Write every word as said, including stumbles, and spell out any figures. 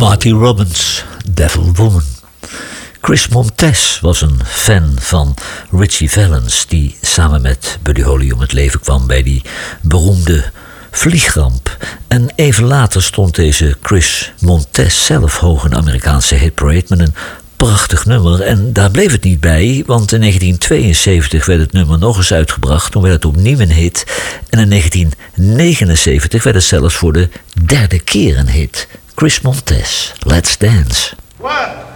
Marty Robbins, Devil Woman. Chris Montez was een fan van Ritchie Valens, die samen met Buddy Holly om het leven kwam bij die beroemde vliegramp. En even later stond deze Chris Montez zelf hoog in de Amerikaanse hitparade met een prachtig nummer. En daar bleef het niet bij, want in negentien tweeënzeventig werd het nummer nog eens uitgebracht. Toen werd het opnieuw een hit. En in negentien negenenzeventig werd het zelfs voor de derde keer een hit. Chris Montez, Let's Dance. One.